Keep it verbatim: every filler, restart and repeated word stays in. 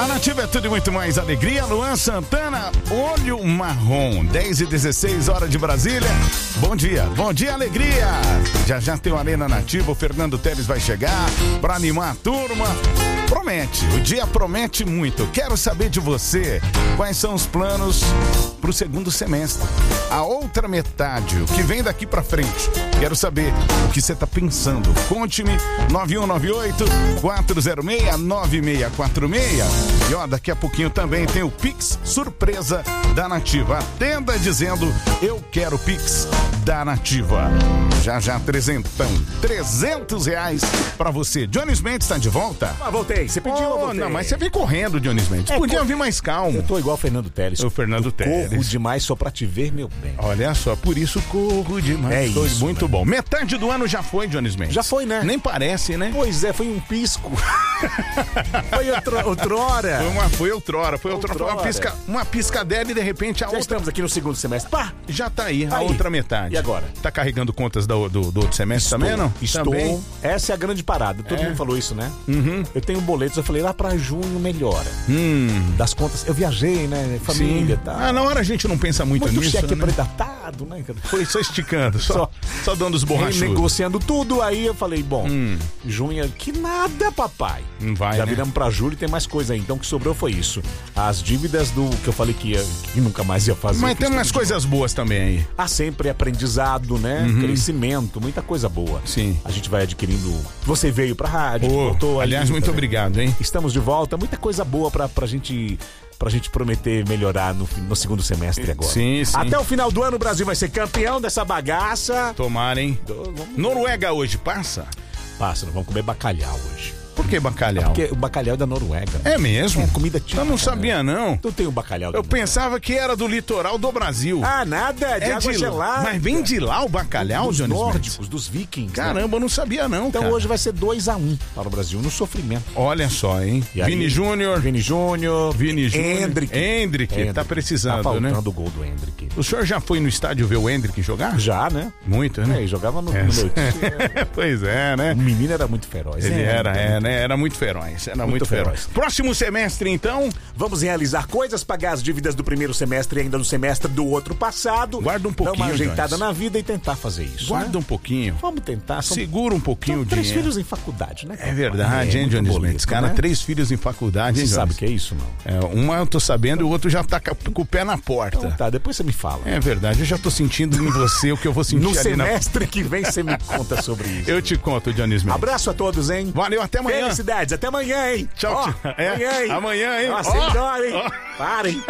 Na Nativa é tudo e muito mais alegria. Luan Santana, Olho Marrom, dez e dezesseis, hora de Brasília. Bom dia, bom dia, alegria. Já já tem o Arena Nativa, o Fernando Teles vai chegar pra animar a turma. Promete, o dia promete muito. Quero saber de você, quais são os planos pro segundo semestre? A outra metade, o que vem daqui pra frente. Quero saber o que você tá pensando. Conte-me, nove um nove oito, quatro zero seis, nove seis quatro seis. E ó, daqui a pouquinho também tem o Pix surpresa da Nativa. Atenda dizendo, eu quero Pix da Nativa. Já já, trezentão, trezentos reais pra você. Jones Mendes tá de volta? Ah, voltei. Você pediu, oh, eu voltei. Não, mas você vem correndo, Jones Mendes. É, Podia cor... vir mais calmo. Eu tô igual o Fernando Teles. O Fernando eu Teles. Corro demais só pra te ver, meu bem. Olha só, por isso corro demais. É Tô isso, muito né? bom. Metade do ano já foi, Jones Mendes. Já foi, né? Nem parece, né? Pois é, foi um pisco. Foi outro, outrora. Foi uma, foi outrora, foi outrora. Foi uma, Outrora. pisca, uma piscadela e de repente a Já outra... estamos aqui no segundo semestre. Pá! Já tá aí, Tá a aí. outra metade. E agora? Tá carregando contas do, do, do outro semestre Estou, também, não? Estou. Também. Essa é a grande parada. Todo É. mundo falou isso, né? Uhum. Eu tenho boletos, eu falei, lá pra junho melhora. Hum. Das contas, eu viajei, né? Família, Sim. tá? Ah, na hora a gente não pensa muito, Muito nisso, cheque né? predatado, né? cara? Foi só esticando, só, só, Só- dando os borrachudos. Negociando tudo, aí eu falei, bom, Hum. junho, que nada, papai. Não vai, Já né? viramos pra julho e tem mais coisa aí. Então o que sobrou foi isso. As dívidas do que eu falei que, ia, que nunca mais ia fazer. Mas eu fiz tem tudo umas de coisas boas também aí. Há sempre aprendizado, né? Crescimento, muita coisa boa. Sim. A gente vai adquirindo. Você veio pra rádio, Pô, voltou ali aliás, muito também. obrigado, hein? Estamos de volta, muita coisa boa pra, pra gente. Pra gente prometer melhorar no, no segundo semestre agora. Sim, sim. Até o final do ano o Brasil vai ser campeão dessa bagaça. Tomara, hein? Vamos- Noruega hoje passa? Passa, nós vamos comer bacalhau hoje. Por que bacalhau? Porque o bacalhau é da Noruega. É mesmo? É comida típica. Eu não sabia, né? não. Não tem o bacalhau da Eu Noruega. pensava que era do litoral do Brasil. Ah, nada, de é água de gelada. Mas vem de lá o bacalhau, dos Jones Mendes? nórdicos, dos vikings. né? Caramba, eu não sabia não, Então cara. hoje vai ser dois a um para o Brasil, no sofrimento. Olha só, hein? E aí, Vini Júnior. Vini Júnior. Vini Júnior. Hendrick. Hendrick, Hendrick. tá precisando, Tá né? faltando o gol do Hendrick. O senhor já foi no estádio ver o Hendrick jogar? Já, né? Muito, É, né? ele jogava no, É. no meu time. Pois é, né? O menino era muito feroz. Ele né? era, é, né? Era muito feroz. Era muito, Muito feroz. feroz. Próximo semestre, então, Vamos realizar coisas, pagar as dívidas do primeiro semestre e ainda do semestre do outro passado. Guarda um Dar pouquinho, uma ajeitada Jones. na vida e tentar fazer isso. guarda né? um pouquinho. Vamos tentar. São, Segura um pouquinho são o três dinheiro. filhos em faculdade, né? É verdade, É, hein, muito Jones boleto, Mendes? Cara, né? três filhos em faculdade, hein, Você sabe Jones? o que é isso, não? É, uma eu tô sabendo e o outro já tá ca- com o pé na porta. Então tá, depois você me fala. É verdade, eu já tô sentindo em você o que eu vou sentir No ali na... semestre que vem você me conta sobre isso. Eu te conto, Jones Mendes. Abraço a todos, hein? Valeu, até amanhã. Felicidades, até amanhã, hein? Tchau, Ó, tchau. É, amanhã, hein? amanhã, hein? Nossa, Ó, melhor, hein? ó. Parem.